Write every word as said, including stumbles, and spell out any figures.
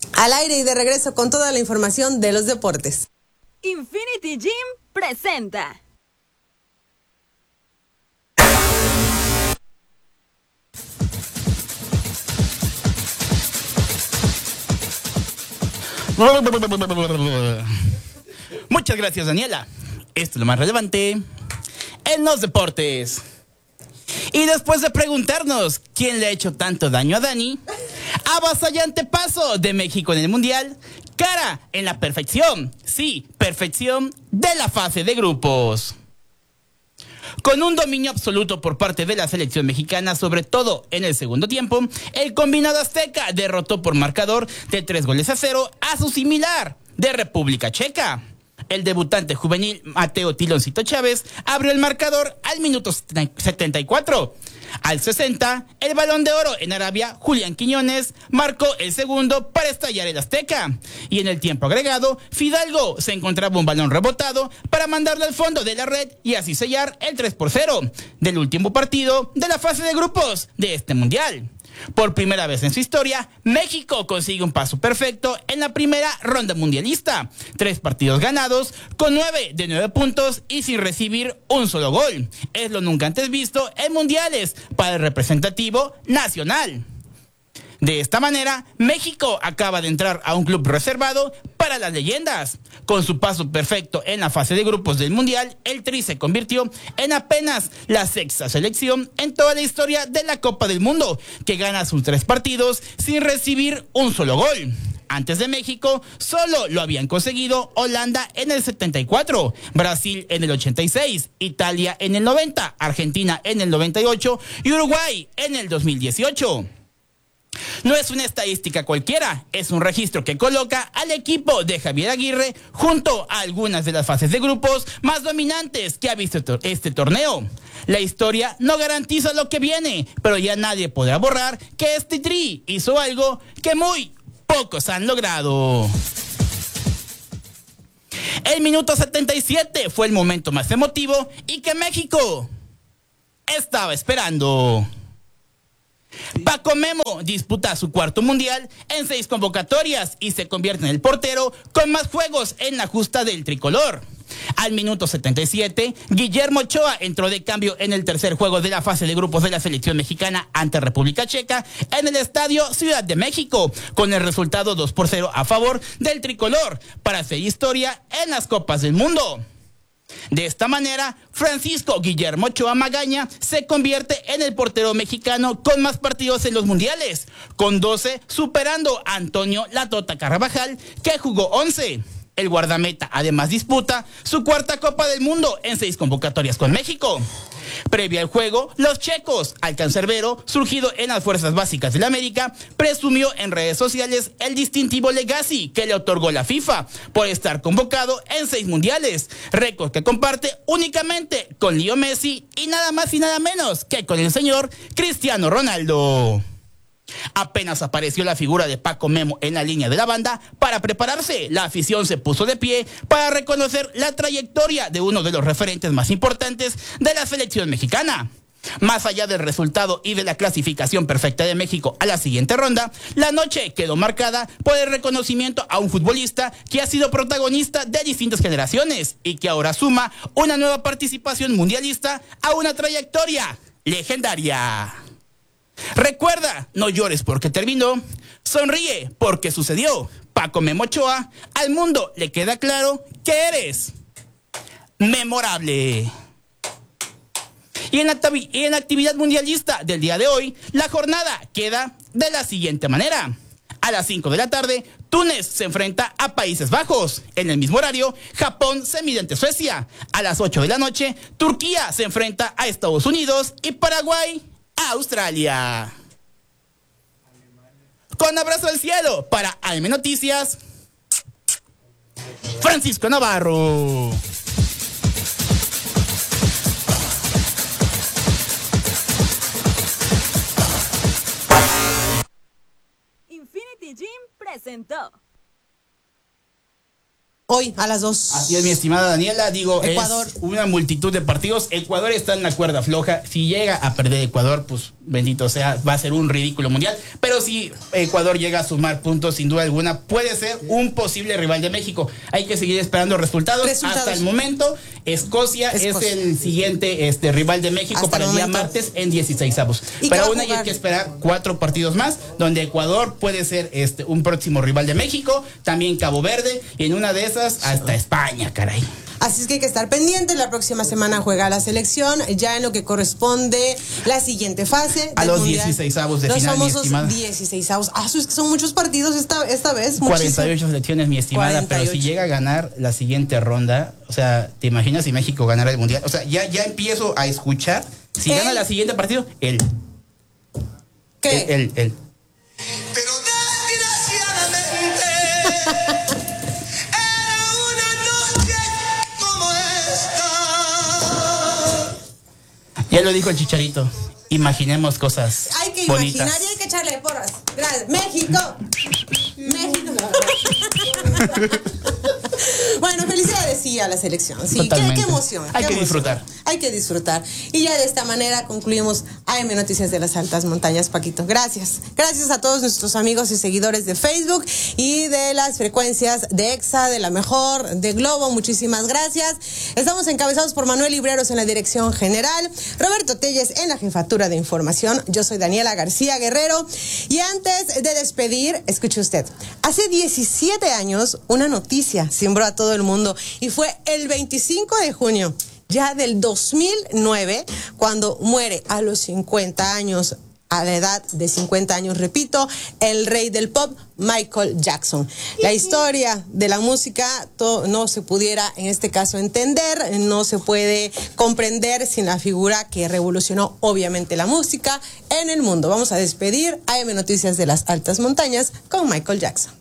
Al aire y de regreso con toda la información de los deportes. Infinity Gym presenta. Muchas gracias, Daniela. Esto es lo más relevante en los deportes. Y después de preguntarnos quién le ha hecho tanto daño a Dani, avasallante paso de México en el Mundial, cara en la perfección, sí, perfección de la fase de grupos. Con un dominio absoluto por parte de la selección mexicana, sobre todo en el segundo tiempo, el combinado azteca derrotó por marcador de tres goles a cero a su similar de República Checa. El debutante juvenil Mateo Tiloncito Chávez abrió el marcador al minuto setenta y cuatro. Al sesenta, el Balón de Oro en Arabia, Julián Quiñones, marcó el segundo para estallar el Azteca. Y en el tiempo agregado, Fidalgo se encontraba un balón rebotado para mandarlo al fondo de la red y así sellar el tres por cero del último partido de la fase de grupos de este Mundial. Por primera vez en su historia, México consigue un paso perfecto en la primera ronda mundialista. Tres partidos ganados, con nueve de nueve puntos y sin recibir un solo gol. Es lo nunca antes visto en mundiales para el representativo nacional. De esta manera, México acaba de entrar a un club reservado para las leyendas. Con su paso perfecto en la fase de grupos del Mundial, el Tri se convirtió en apenas la sexta selección en toda la historia de la Copa del Mundo que gana sus tres partidos sin recibir un solo gol. Antes de México, solo lo habían conseguido Holanda en el setenta y cuatro, Brasil en el ochenta y seis, Italia en el noventa, Argentina en el noventa y ocho y Uruguay en el dos mil dieciocho. No es una estadística cualquiera, es un registro que coloca al equipo de Javier Aguirre junto a algunas de las fases de grupos más dominantes que ha visto este torneo. La historia no garantiza lo que viene, pero ya nadie podrá borrar que este Tri hizo algo que muy pocos han logrado. El minuto setenta y siete fue el momento más emotivo y que México estaba esperando. Paco Memo disputa su cuarto mundial en seis convocatorias y se convierte en el portero con más juegos en la justa del tricolor. Al minuto setenta y siete, Guillermo Ochoa entró de cambio en el tercer juego de la fase de grupos de la selección mexicana ante República Checa en el Estadio Ciudad de México, con el resultado dos por cero a favor del tricolor para hacer historia en las Copas del Mundo. De esta manera, Francisco Guillermo Ochoa Magaña se convierte en el portero mexicano con más partidos en los mundiales, con doce, superando a Antonio La Tota Carvajal, que jugó once. El guardameta además disputa su cuarta Copa del Mundo en seis convocatorias con México. Previo al juego, los checos, al cancerbero, surgido en las fuerzas básicas de la América, presumió en redes sociales el distintivo Legacy que le otorgó la FIFA por estar convocado en seis mundiales, récord que comparte únicamente con Leo Messi y nada más y nada menos que con el señor Cristiano Ronaldo. Apenas apareció la figura de Paco Memo en la línea de la banda para prepararse, la afición se puso de pie para reconocer la trayectoria de uno de los referentes más importantes de la selección mexicana. Más allá del resultado y de la clasificación perfecta de México a la siguiente ronda, la noche quedó marcada por el reconocimiento a un futbolista que ha sido protagonista de distintas generaciones y que ahora suma una nueva participación mundialista a una trayectoria legendaria. Recuerda, no llores porque terminó, sonríe porque sucedió. Paco Memo Ochoa, al mundo le queda claro que eres memorable. Y en, la, y en la actividad mundialista del día de hoy, la jornada queda de la siguiente manera. A las cinco de la tarde, Túnez se enfrenta a Países Bajos. En el mismo horario, Japón se mide ante Suecia. A las ocho de la noche, Turquía se enfrenta a Estados Unidos y Paraguay a Australia. Con abrazo al cielo para A M Noticias, Francisco Navarro. Infinity Gym presentó. Hoy, a las dos. Así es, mi estimada Daniela. Digo, Ecuador. es una multitud de partidos. Ecuador está en la cuerda floja. Si llega a perder Ecuador, pues bendito sea, va a ser un ridículo mundial. Pero si Ecuador llega a sumar puntos, sin duda alguna, puede ser un posible rival de México. Hay que seguir esperando resultados. Resultados. Hasta el momento, Escocia, Escocia. es el siguiente este, rival de México Hasta para el, el día momento. martes en dieciseisavos. ¿Y qué Pero va a aún hay jugar? que esperar cuatro partidos más, donde Ecuador puede ser este, un próximo rival de México, también Cabo Verde, y en una de esas hasta España, caray. Así es que hay que estar pendientes. La próxima semana juega la selección, ya en lo que corresponde la siguiente fase. A del los mundial. dieciseisavos de Los final, mi famosos estimada. dieciseisavos. Ah, es que son muchos partidos esta, esta vez. cuarenta y ocho muchísimo. selecciones, mi estimada, cuarenta y pero si ocho. llega a ganar la siguiente ronda, o sea, ¿te imaginas si México ganara el mundial? O sea, ya, ya empiezo a escuchar, si ¿El? gana la siguiente partido, él. ¿Qué? Él, él, él. Pero desgraciadamente era una noche como esta. Ya lo dijo el Chicharito. Imaginemos cosas Hay que bonitas. imaginar y hay que echarle porras. Gracias. México. México. Bueno, felicidades sí a la selección. Sí, qué, Totalmente. qué emoción. Hay qué que emoción. disfrutar. Hay que disfrutar. Y ya de esta manera concluimos A M Noticias de las Altas Montañas, Paquito. Gracias. Gracias a todos nuestros amigos y seguidores de Facebook y de las frecuencias de EXA, de La Mejor, de Globo. Muchísimas gracias. Estamos encabezados por Manuel Libreros en la dirección general, Roberto Telles en la jefatura de información. Yo soy Daniela García Guerrero. Y antes de despedir, escuche usted. Hace diecisiete años, una noticia cimbró a todo el mundo y fue el veinticinco de junio ya del dos mil nueve, cuando muere a los cincuenta años, a la edad de cincuenta años, repito, el rey del pop, Michael Jackson. La historia de la música to, no se pudiera en este caso entender, no se puede comprender sin la figura que revolucionó obviamente la música en el mundo. Vamos a despedir A M Noticias de las Altas Montañas con Michael Jackson.